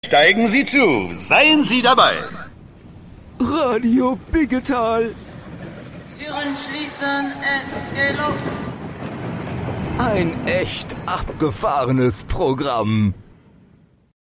Steigen Sie zu, seien Sie dabei. Radio Biggetal. Türen schließen, es geht los. Ein echt abgefahrenes Programm.